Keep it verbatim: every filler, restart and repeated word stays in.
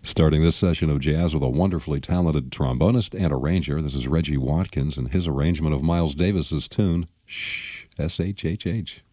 Starting this session of jazz with a wonderfully talented trombonist and arranger, this is Reggie Watkins and his arrangement of Miles Davis's tune, Shh, S H H H.